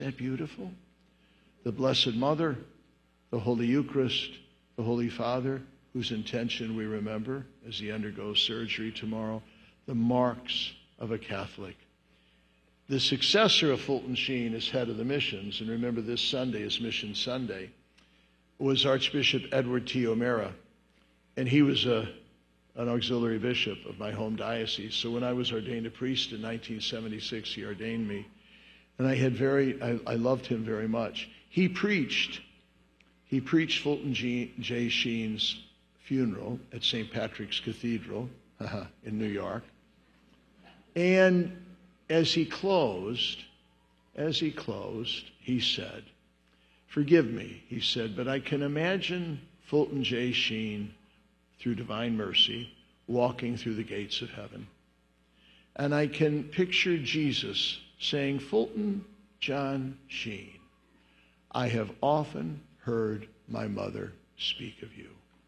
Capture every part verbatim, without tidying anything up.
Isn't that beautiful? The Blessed Mother, the Holy Eucharist, the Holy Father, whose intention we remember as he undergoes surgery tomorrow, the marks of a Catholic. The successor of Fulton Sheen as head of the missions, and remember this Sunday is Mission Sunday, was Archbishop Edward T. O'Meara, and he was a, an auxiliary bishop of my home diocese. So when I was ordained a priest in nineteen seventy-six, he ordained me, and I had very, I, I loved him very much. He preached, he preached Fulton G, J. Sheen's funeral at Saint Patrick's Cathedral in New York, and as he closed, as he closed, he said, "Forgive me," he said, "but I can imagine Fulton J. Sheen, through divine mercy, walking through the gates of heaven. And I can picture Jesus saying, 'Fulton John Sheen, I have often heard my mother speak of you.'"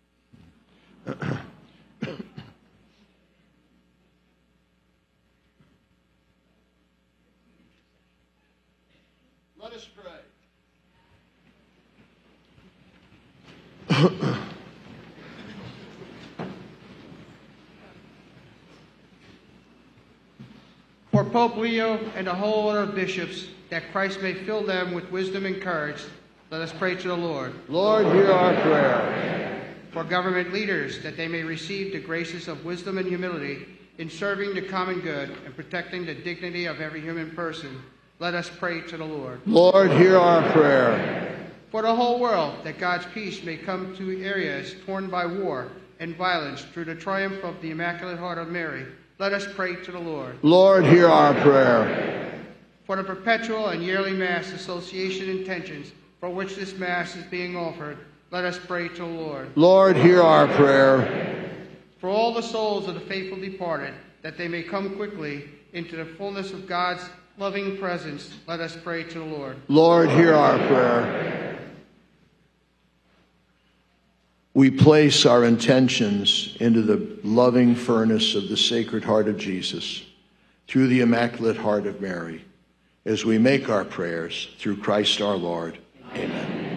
Let us pray. For Pope Leo and the whole order of bishops, that Christ may fill them with wisdom and courage, let us pray to the Lord. Lord, hear our prayer. For government leaders, that they may receive the graces of wisdom and humility in serving the common good and protecting the dignity of every human person, let us pray to the Lord. Lord, hear our prayer. For the whole world, that God's peace may come to areas torn by war and violence through the triumph of the Immaculate Heart of Mary, let us pray to the Lord. Lord, hear our prayer. For the perpetual and yearly Mass association intentions for which this Mass is being offered, let us pray to the Lord. Lord, hear our prayer. For all the souls of the faithful departed, that they may come quickly into the fullness of God's loving presence, let us pray to the Lord. Lord, hear our prayer. We place our intentions into the loving furnace of the Sacred Heart of Jesus through the Immaculate Heart of Mary as we make our prayers through Christ our Lord. Amen.